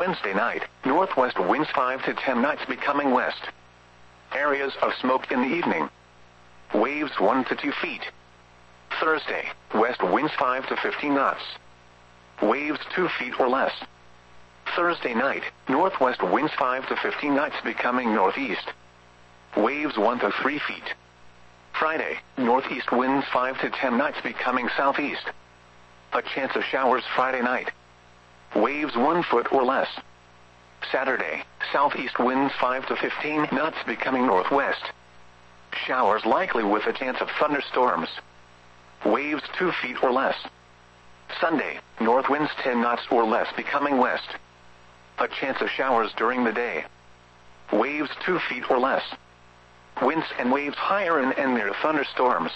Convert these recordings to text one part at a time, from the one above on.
Wednesday night, northwest winds 5 to 10 knots becoming west. Areas of smoke in the evening. Waves 1 to 2 feet. Thursday, west winds 5 to 15 knots. Waves 2 feet or less. Thursday night, northwest winds 5 to 15 knots becoming northeast. Waves 1 to 3 feet. Friday, northeast winds 5 to 10 knots becoming southeast. A chance of showers Friday night. Waves 1 foot or less. Saturday, southeast winds 5 to 15 knots becoming northwest. Showers likely with a chance of thunderstorms. Waves 2 feet or less. Sunday, north winds 10 knots or less becoming west. A chance of showers during the day. Waves 2 feet or less. Winds and waves higher and near thunderstorms.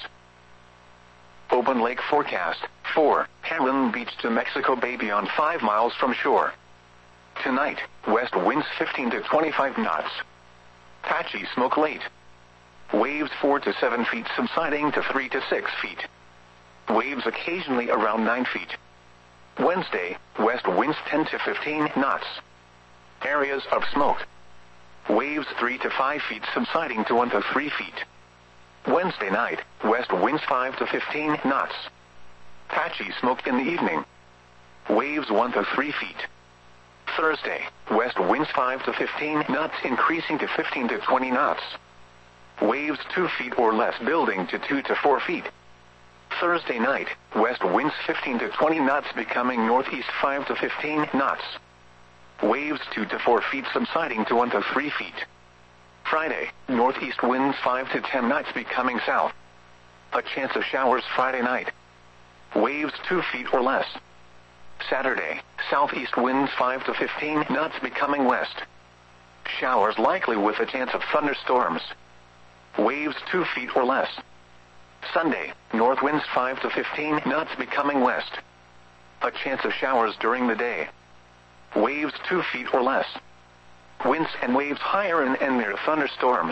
Open lake forecast. 4. Heron Beach to Mexico Bay beyond 5 miles from shore. Tonight, west winds 15 to 25 knots. Patchy smoke late. Waves 4 to 7 feet subsiding to 3 to 6 feet. Waves occasionally around 9 feet. Wednesday, west winds 10 to 15 knots. Areas of smoke. Waves 3 to 5 feet subsiding to 1 to 3 feet. Wednesday night, west winds 5 to 15 knots. Patchy smoke in the evening. Waves 1 to 3 feet. Thursday, west winds 5 to 15 knots increasing to 15 to 20 knots. Waves 2 feet or less building to 2 to 4 feet. Thursday night, west winds 15 to 20 knots becoming northeast 5 to 15 knots. Waves 2 to 4 feet subsiding to 1 to 3 feet. Friday, northeast winds 5 to 10 knots becoming south. A chance of showers Friday night. Waves 2 feet or less. Saturday, southeast winds 5 to 15 knots becoming west. Showers likely with a chance of thunderstorms. Waves 2 feet or less. Sunday, north winds 5 to 15 knots becoming west. A chance of showers during the day. Waves 2 feet or less. Winds and waves higher and near thunderstorms.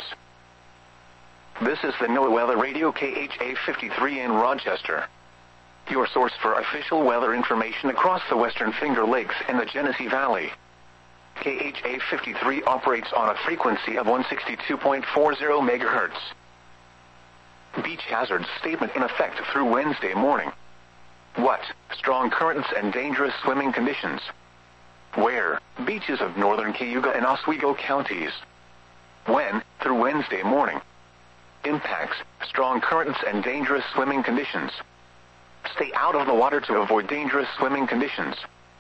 This is the NOAA Weather Radio KHA 53 in Rochester. Your source for official weather information across the Western Finger Lakes and the Genesee Valley. KHA 53 operates on a frequency of 162.40 MHz. Beach hazards statement in effect through Wednesday morning. What? Strong currents and dangerous swimming conditions. Where? Beaches of northern Cayuga and Oswego counties. When? Through Wednesday morning. Impacts: strong currents and dangerous swimming conditions. Stay out of the water to avoid dangerous swimming conditions.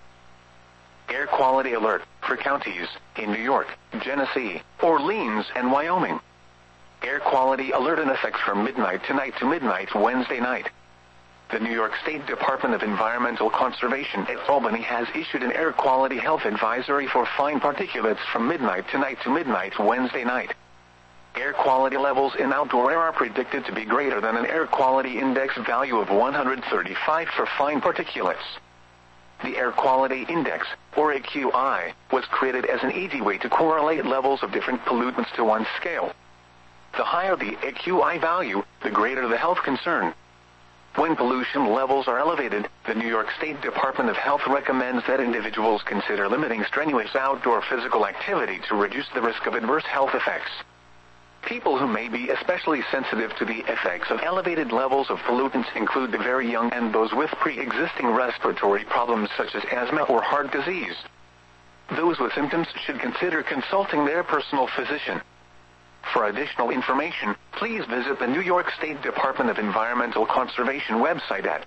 Air quality alert for counties in New York, Genesee, Orleans, and Wyoming. Air quality alert in effect from midnight tonight to midnight Wednesday night. The New York State Department of Environmental Conservation at Albany has issued an air quality health advisory for fine particulates from midnight tonight to midnight Wednesday night. Air quality levels in outdoor air are predicted to be greater than an air quality index value of 135 for fine particulates. The Air Quality Index, or AQI, was created as an easy way to correlate levels of different pollutants to one scale. The higher the AQI value, the greater the health concern. When pollution levels are elevated, the New York State Department of Health recommends that individuals consider limiting strenuous outdoor physical activity to reduce the risk of adverse health effects. People who may be especially sensitive to the effects of elevated levels of pollutants include the very young and those with pre-existing respiratory problems such as asthma or heart disease. Those with symptoms should consider consulting their personal physician. For additional information, please visit the New York State Department of Environmental Conservation website at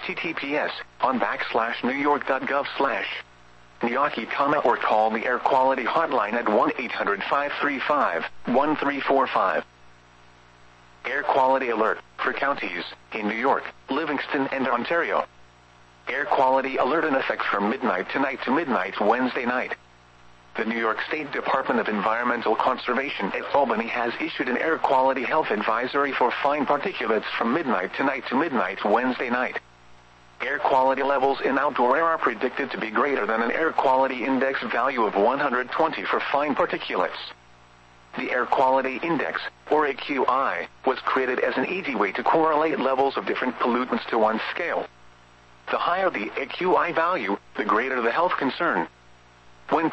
https://nyaki.gov/NYAKI, or call the Air Quality Hotline at 1-800-535-1345. Air quality alert for counties in New York, Livingston, and Ontario. Air quality alert in effect from midnight tonight to midnight Wednesday night. The New York State Department of Environmental Conservation at Albany has issued an air quality health advisory for fine particulates from midnight tonight to midnight Wednesday night. Air quality levels in outdoor air are predicted to be greater than an air quality index value of 120 for fine particulates. The Air Quality Index, or AQI, was created as an easy way to correlate levels of different pollutants to one scale. The higher the AQI value, the greater the health concern.